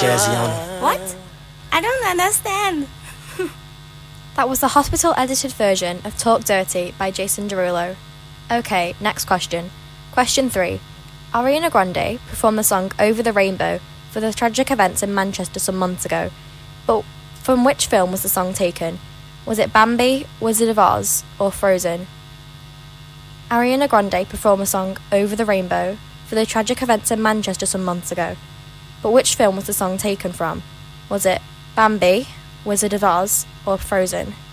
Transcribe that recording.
Jazziana. What? I don't understand. That was the hospital edited version of Talk Dirty by Jason Derulo. Okay, next question. Question 3. Ariana Grande performed the song Over the Rainbow for the tragic events in Manchester some months ago. But from which film was the song taken? Was it Bambi, Wizard of Oz, or Frozen? Ariana Grande performed the song Over the Rainbow for the tragic events in Manchester some months ago. But which film was the song taken from? Was it Bambi, Wizard of Oz, or Frozen?